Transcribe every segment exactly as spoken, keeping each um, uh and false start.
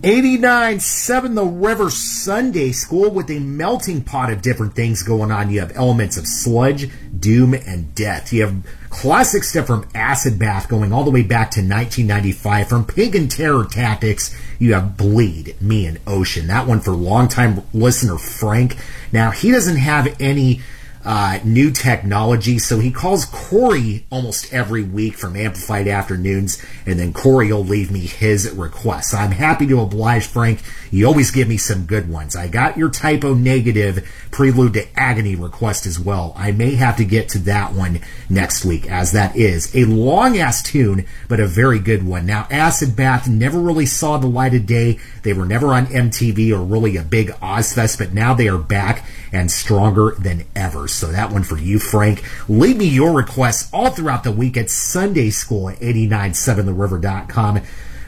eighty-nine seven The River Sunday School with a melting pot of different things going on. You have elements of sludge, doom, and death. You have classic stuff from Acid Bath going all the way back to nineteen ninety-five. From Pagan Terror Tactics, you have Bleed, Me, and Ocean. That one for longtime listener Frank. Now, he doesn't have any Uh, new technology, so he calls Corey almost every week from Amplified Afternoons, and then Corey will leave me his requests. I'm happy to oblige, Frank. You always give me some good ones. I got your Typo Negative Prelude to Agony request as well. I may have to get to that one next week, as that is a long-ass tune, but a very good one. Now, Acid Bath never really saw the light of day. They were never on M T V or really a big Ozfest, but now they are back and stronger than ever. So that one for you, Frank. Leave me your requests all throughout the week at Sunday School at eight nine seven the river dot com,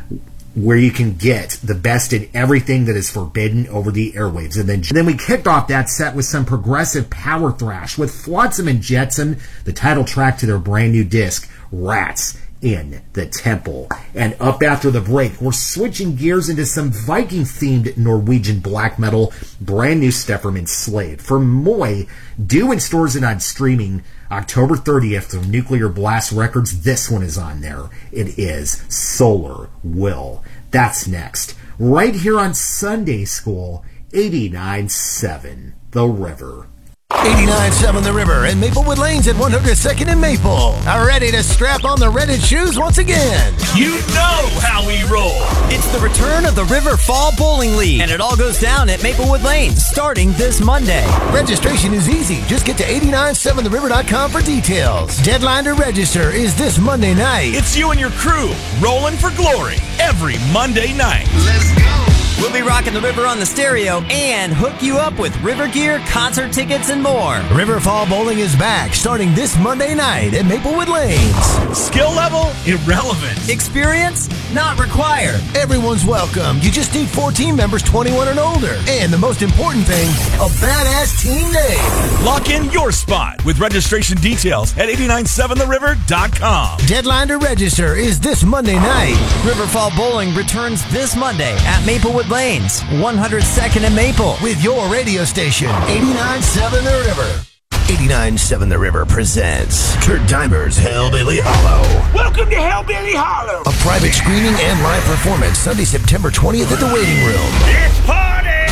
where you can get the best in everything that is forbidden over the airwaves. And then, and then we kicked off that set with some progressive power thrash with Flotsam and Jetsam, the title track to their brand new disc, Rats in the Temple. And up after the break, we're switching gears into some Viking-themed Norwegian black metal, brand new stuff from Enslaved. For Moy, due in stores and on streaming October thirtieth from Nuclear Blast Records, this one is on there. It is Solar Will. That's next, right here on Sunday School, eighty-nine seven The River. eighty-nine seven The River and Maplewood Lanes at one hundred second and Maple are ready to strap on the Reddit shoes once again. You know how we roll. It's the return of the River Fall Bowling League, and it all goes down at Maplewood Lanes starting this Monday. Registration is easy. Just get to eight nine seven the river dot com for details. Deadline to register is this Monday night. It's you and your crew rolling for glory every Monday night. Let's go. We'll be rocking the river on the stereo and hook you up with river gear, concert tickets, and more. River Fall Bowling is back starting this Monday night at Maplewood Lanes. Skill level? Irrelevant. Experience? Not required. Everyone's welcome. You just need four team members twenty-one and older. And the most important thing, a badass team name. Lock in your spot with registration details at eight nine seven the river dot com. Deadline to register is this Monday night. River Fall Bowling returns this Monday at Maplewood Lanes, one hundred second and Maple. With your radio station, eighty-nine seven The River. eighty-nine seven The River presents Kurt Dimer's Hellbilly Hollow. Welcome to Hellbilly Hollow. A private screening and live performance Sunday, September twentieth at the Waiting Room. It's party!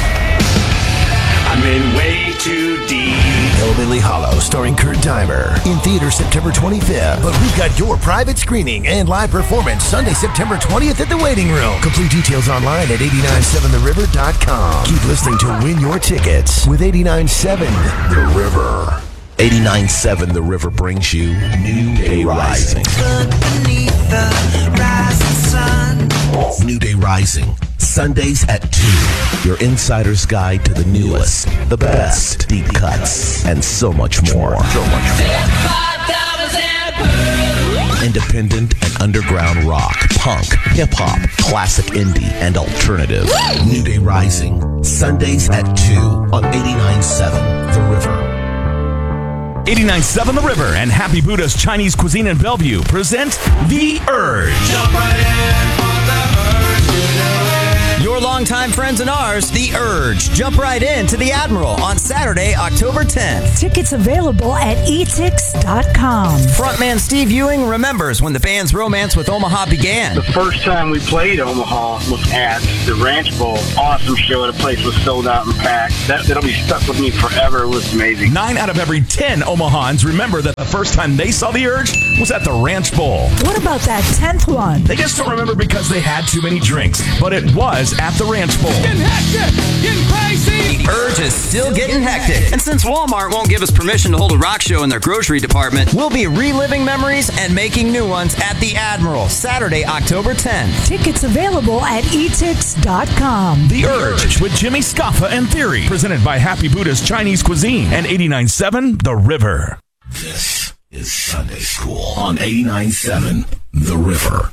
I'm in way too deep. Hellbilly Hollow, starring Kurt Dimer. In theater September twenty-fifth. But we've got your private screening and live performance Sunday, September twentieth at the Waiting Room. Complete details online at eight nine seven the river dot com. Keep listening to win your tickets with eight nine seven The River. eight nine seven The River brings you New Day Rising. Beneath the rising sun. New Day Rising, Sundays at two. Your insider's guide to the newest, the best, deep cuts, and so much more. So much more. Independent and underground rock, punk, hip-hop, classic indie, and alternative. New Day Rising, Sundays at two on eighty-nine seven The River. eighty-nine seven The River and Happy Buddha's Chinese Cuisine in Bellevue present The Urge. Jump right in for the urge, you know it. Your longtime friends and ours, The Urge. Jump right in to the Admiral on Saturday, October tenth. Tickets available at e tix dot com. Frontman Steve Ewing remembers when the band's romance with Omaha began. The first time we played Omaha was at the Ranch Bowl. Awesome show. The place was sold out and packed. That, that'll be stuck with me forever. It was amazing. Nine out of every ten Omahans remember that the first time they saw The Urge was at the Ranch Bowl. What about that tenth one? They just don't remember because they had too many drinks, but it was at the Ranch Bowl. Getting hectic, getting crazy. The Urge is still getting hectic. And since Walmart won't give us permission to hold a rock show in their grocery department, we'll be reliving memories and making new ones at the Admiral, Saturday, October tenth. Tickets available at e tix dot com. The Urge with Jimmy Scoffa and Theory, presented by Happy Buddha's Chinese Cuisine and eighty-nine seven The River. This is Sunday School on eighty-nine seven The River.